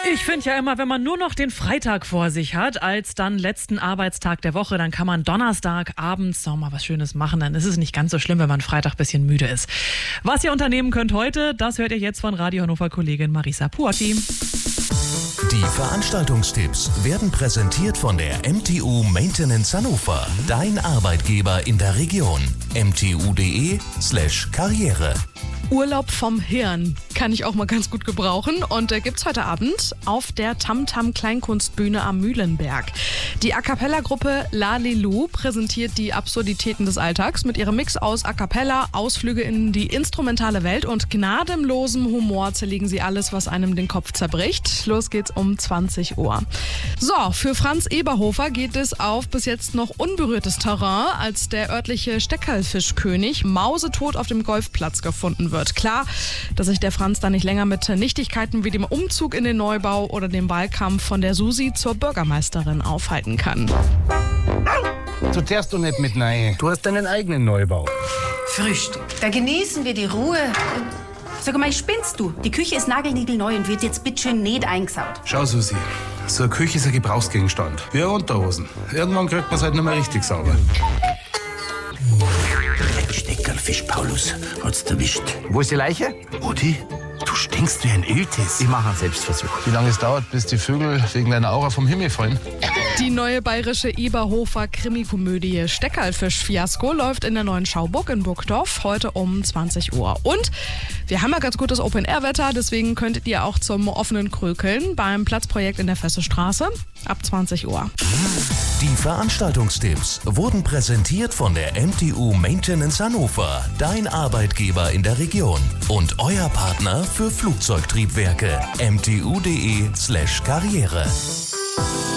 Ich finde ja immer, wenn man nur noch den Freitag vor sich hat, als dann letzten Arbeitstag der Woche, dann kann man Donnerstag abends noch mal was Schönes machen. Dann ist es nicht ganz so schlimm, wenn man Freitag ein bisschen müde ist. Was ihr unternehmen könnt heute, das hört ihr jetzt von Radio Hannover-Kollegin Marisa Puotti. Die Veranstaltungstipps werden präsentiert von der MTU Maintenance Hannover. Dein Arbeitgeber in der Region. mtu.de/Karriere. Urlaub vom Hirn kann ich auch mal ganz gut gebrauchen und gibt's heute Abend auf der Tamtam Kleinkunstbühne am Mühlenberg. Die A Cappella Gruppe Lalilu präsentiert die Absurditäten des Alltags mit ihrem Mix aus A Cappella, Ausflüge in die instrumentale Welt und gnadenlosem Humor zerlegen sie alles, was einem den Kopf zerbricht. Los geht's um 20 Uhr. So, für Franz Eberhofer geht es auf bis jetzt noch unberührtes Terrain, als der örtliche Steckerlfischkönig mausetot auf dem Golfplatz gefunden wird. Klar, dass sich der Franz da nicht länger mit Nichtigkeiten wie dem Umzug in den Neubau oder dem Wahlkampf von der Susi zur Bürgermeisterin aufhalten kann. Du fährst doch nicht mit rein. Du hast deinen eigenen Neubau. Frühstück. Da genießen wir die Ruhe. Sag mal, spinnst du? Die Küche ist nagelniegelneu und wird jetzt bitteschön nicht eingesaut. Schau, Susi, so eine Küche ist ein Gebrauchsgegenstand. Wie eine Unterhosen. Irgendwann kriegt man es halt nicht mehr richtig sauber. Steckerlfisch, Paulus, hat's erwischt. Wo ist die Leiche? Rudi, du stinkst wie ein Iltis. Ich mache einen Selbstversuch. Wie lange es dauert, bis die Vögel wegen deiner Aura vom Himmel fallen? Die neue bayerische Eberhofer-Krimikomödie Steckerlfisch-Fiasko läuft in der Neuen Schauburg in Burgdorf heute um 20 Uhr. Und wir haben ja ganz gutes Open-Air-Wetter, deswegen könntet ihr auch zum offenen Krökeln beim Platzprojekt in der Fessestraße ab 20 Uhr. Die Veranstaltungstipps wurden präsentiert von der MTU Maintenance Hannover. Dein Arbeitgeber in der Region. Und euer Partner für Flugzeugtriebwerke. mtu.de/Karriere.